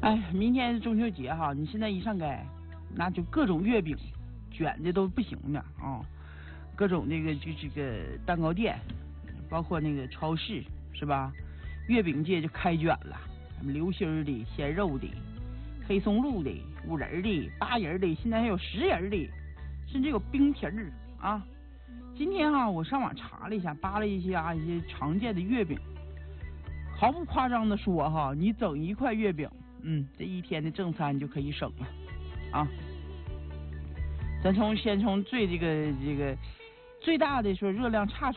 哎，明天是中秋节哈，你现在一上街，那就各种月饼卷的都不行了啊，各种这个蛋糕店，包括那个超市是吧？月饼界就开卷了，什么流心的、鲜肉的、黑松露的、5仁的、8仁的，现在还有10仁的，甚至有冰皮儿啊。今天哈，我上网查了一下，扒了一些常见的月饼，毫不夸张的说哈，你整一块月饼，这一天的正餐就可以省了啊。咱先从最这个最大的说热量差